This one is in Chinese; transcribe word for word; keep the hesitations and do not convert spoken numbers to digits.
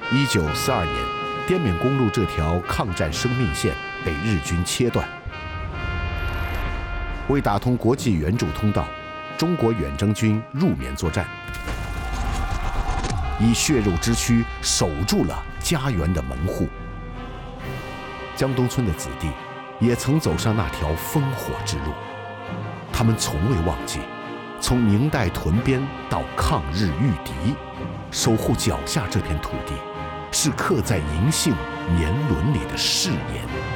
一九四二年，滇缅公路这条抗战生命线被日军切断。为打通国际援助通道，中国远征军入缅作战，以血肉之躯守住了家园的门户。江东村的子弟也曾走上那条烽火之路，他们从未忘记，从明代屯边到抗日御敌，守护脚下这片土地，是刻在银杏年轮里的誓言。